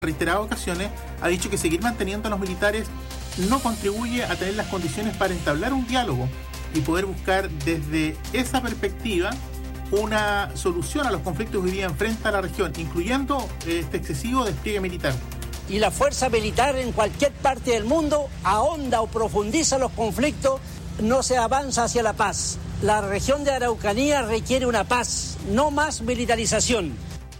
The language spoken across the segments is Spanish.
reiteradas ocasiones ha dicho que seguir manteniendo a los militares no contribuye a tener las condiciones para entablar un diálogo y poder buscar desde esa perspectiva una solución a los conflictos que hoy día enfrenta la región, incluyendo este excesivo despliegue militar. Y la fuerza militar en cualquier parte del mundo ahonda o profundiza los conflictos, no se avanza hacia la paz. La región de Araucanía requiere una paz, no más militarización.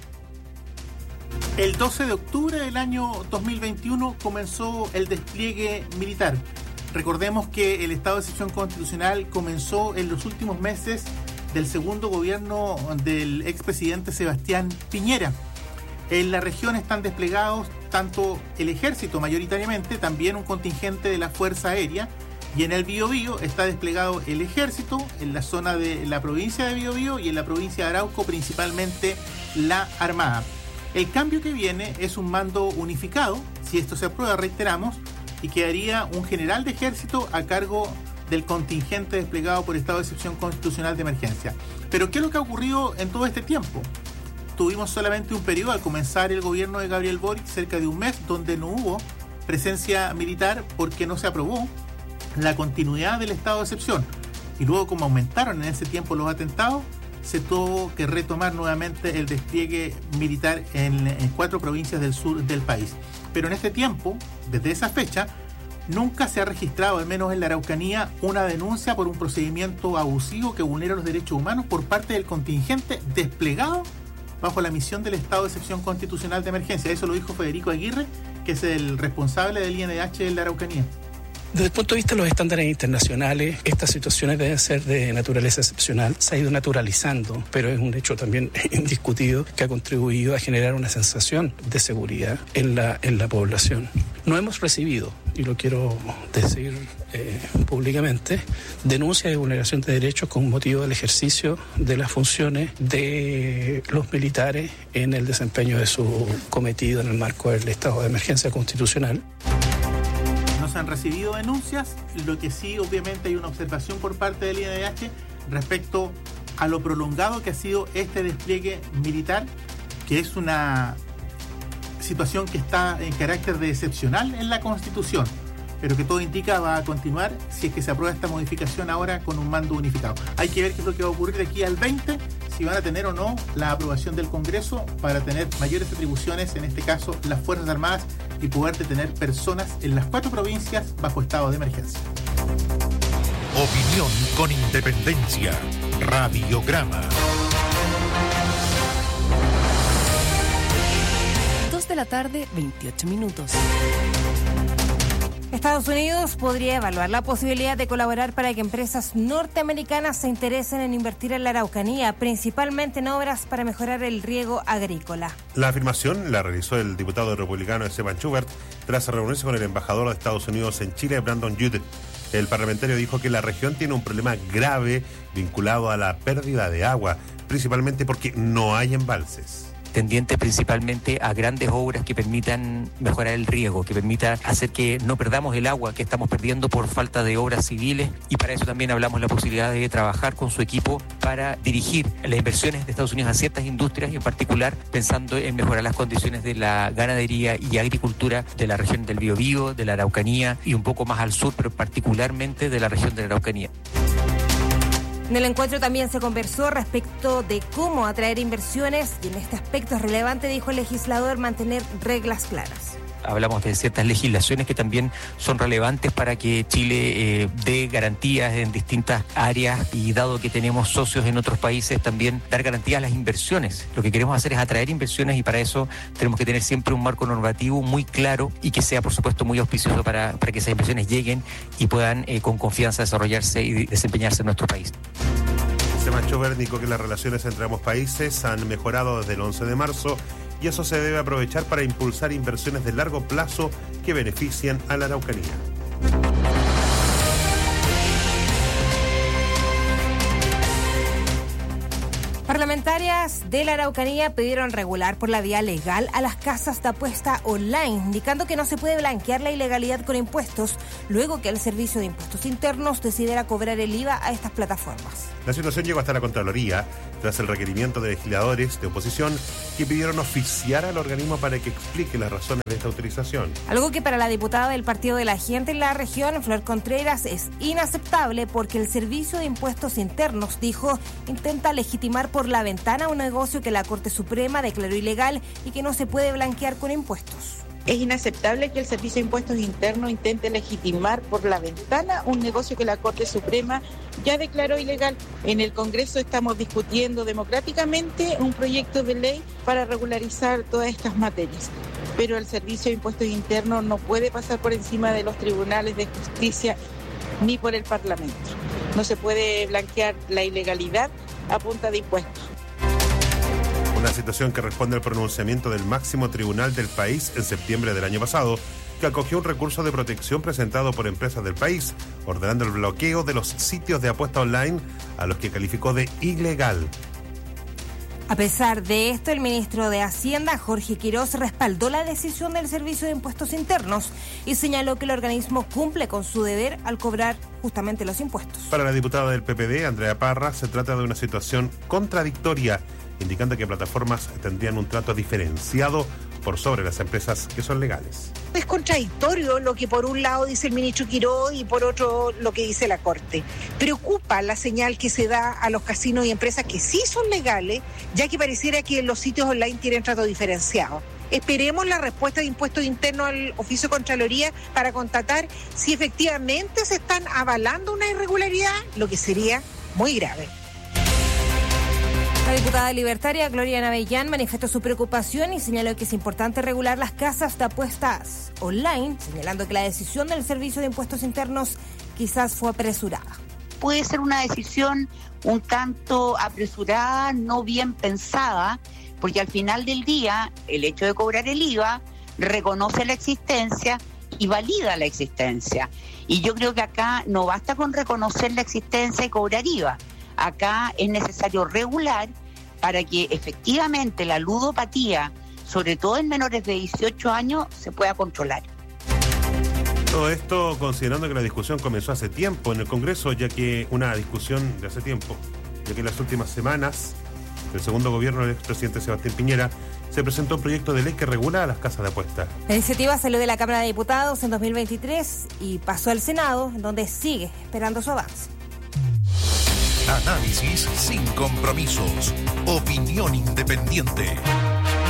El 12 de octubre del año 2021 comenzó el despliegue militar. Recordemos que el estado de excepción constitucional comenzó en los últimos meses del segundo gobierno del expresidente Sebastián Piñera. En la región están desplegados tanto el ejército mayoritariamente, también un contingente de la Fuerza Aérea, y en el Biobío está desplegado el ejército en la zona de la provincia de Biobío y en la provincia de Arauco principalmente la Armada. El cambio que viene es un mando unificado, si esto se aprueba, reiteramos, y quedaría un general de ejército a cargo del contingente desplegado por estado de excepción constitucional de emergencia. Pero ¿qué es lo que ha ocurrido en todo este tiempo? Tuvimos solamente un periodo al comenzar el gobierno de Gabriel Boric, cerca de un mes, donde no hubo presencia militar porque no se aprobó la continuidad del estado de excepción. Y luego, como aumentaron en ese tiempo los atentados, se tuvo que retomar nuevamente el despliegue militar en 4 provincias del sur del país. Pero en este tiempo, desde esa fecha, nunca se ha registrado, al menos en la Araucanía, una denuncia por un procedimiento abusivo que vulnera los derechos humanos por parte del contingente desplegado bajo la misión del estado de excepción constitucional de emergencia. Eso lo dijo Federico Aguirre, que es el responsable del INDH en la Araucanía. Desde el punto de vista de los estándares internacionales, estas situaciones deben ser de naturaleza excepcional. Se ha ido naturalizando, pero es un hecho también indiscutido que ha contribuido a generar una sensación de seguridad en la población. No hemos recibido, y lo quiero decir públicamente, denuncias de vulneración de derechos con motivo del ejercicio de las funciones de los militares en el desempeño de su cometido en el marco del estado de emergencia constitucional. Se han recibido denuncias, lo que sí obviamente hay una observación por parte del INDH respecto a lo prolongado que ha sido este despliegue militar, que es una situación que está en carácter de excepcional en la Constitución, pero que todo indica va a continuar si es que se aprueba esta modificación ahora con un mando unificado. Hay que ver qué es lo que va a ocurrir de aquí al 20, si van a tener o no la aprobación del Congreso para tener mayores atribuciones, en este caso las Fuerzas Armadas, y poder detener personas en las 4 provincias bajo estado de emergencia. Opinión con independencia. Radiograma. 2:28 p.m. Estados Unidos podría evaluar la posibilidad de colaborar para que empresas norteamericanas se interesen en invertir en la Araucanía, principalmente en obras para mejorar el riego agrícola. La afirmación la realizó el diputado republicano Esteban Schubert tras reunirse con el embajador de Estados Unidos en Chile, Brandon Judd. El parlamentario dijo que la región tiene un problema grave vinculado a la pérdida de agua, principalmente porque no hay embalses. Tendiente principalmente a grandes obras que permitan mejorar el riego, que permita hacer que no perdamos el agua que estamos perdiendo por falta de obras civiles, y para eso también hablamos la posibilidad de trabajar con su equipo para dirigir las inversiones de Estados Unidos a ciertas industrias, y en particular pensando en mejorar las condiciones de la ganadería y agricultura de la región del Biobío, de la Araucanía y un poco más al sur, pero particularmente de la región de la Araucanía. En el encuentro también se conversó respecto de cómo atraer inversiones, y en este aspecto es relevante, dijo el legislador, mantener reglas claras. Hablamos de ciertas legislaciones que también son relevantes para que Chile dé garantías en distintas áreas, y dado que tenemos socios en otros países, también dar garantías a las inversiones. Lo que queremos hacer es atraer inversiones, y para eso tenemos que tener siempre un marco normativo muy claro y que sea, por supuesto, muy auspicioso para que esas inversiones lleguen y puedan con confianza desarrollarse y desempeñarse en nuestro país. Esteban Schubert indicó que las relaciones entre ambos países han mejorado desde el 11 de marzo y eso se debe aprovechar para impulsar inversiones de largo plazo que benefician a la Araucanía. parlamentarias de la Araucanía pidieron regular por la vía legal a las casas de apuesta online, indicando que no se puede blanquear la ilegalidad con impuestos, luego que el Servicio de Impuestos Internos decidiera cobrar el IVA a estas plataformas. La situación llegó hasta la Contraloría tras el requerimiento de legisladores de oposición que pidieron oficiar al organismo para que explique las razones de esta autorización. Algo que para la diputada del Partido de la Gente en la región, Flor Contreras, es inaceptable porque el Servicio de Impuestos Internos, dijo, intenta legitimar por la ventana un negocio que la Corte Suprema declaró ilegal y que no se puede blanquear con impuestos. Es inaceptable que el Servicio de Impuestos Internos intente legitimar por la ventana un negocio que la Corte Suprema ya declaró ilegal. En el Congreso estamos discutiendo democráticamente un proyecto de ley para regularizar todas estas materias. Pero el Servicio de Impuestos Internos no puede pasar por encima de los tribunales de justicia ni por el Parlamento. No se puede blanquear la ilegalidad a punta de impuestos. Una situación que responde al pronunciamiento del máximo tribunal del país en septiembre del año pasado, que acogió un recurso de protección presentado por empresas del país, ordenando el bloqueo de los sitios de apuesta online a los que calificó de ilegal. A pesar de esto, el ministro de Hacienda, Jorge Quirós, respaldó la decisión del Servicio de Impuestos Internos y señaló que el organismo cumple con su deber al cobrar justamente los impuestos. Para la diputada del PPD, Andrea Parra, se trata de una situación contradictoria, indicando que plataformas tendrían un trato diferenciado por sobre las empresas que son legales. Es contradictorio lo que por un lado dice el ministro Quirós y por otro lo que dice la Corte. Preocupa la señal que se da a los casinos y empresas que sí son legales, ya que pareciera que los sitios online tienen trato diferenciado. Esperemos la respuesta de Impuestos Internos al Oficio de Contraloría para constatar si efectivamente se están avalando una irregularidad, lo que sería muy grave. La diputada libertaria Gloria Navellán manifestó su preocupación y señaló que es importante regular las casas de apuestas online, señalando que la decisión del Servicio de Impuestos Internos quizás fue apresurada. Puede ser una decisión un tanto apresurada, no bien pensada, porque al final del día el hecho de cobrar el IVA reconoce la existencia y valida la existencia. Y yo creo que acá no basta con reconocer la existencia y cobrar IVA. Acá es necesario regular para que efectivamente la ludopatía, sobre todo en menores de 18 años, se pueda controlar. Todo esto considerando que la discusión comenzó hace tiempo en el Congreso, ya que en las últimas semanas del segundo gobierno del expresidente Sebastián Piñera se presentó un proyecto de ley que regula a las casas de apuestas. La iniciativa salió de la Cámara de Diputados en 2023 y pasó al Senado, donde sigue esperando su avance. Análisis sin compromisos. Opinión independiente.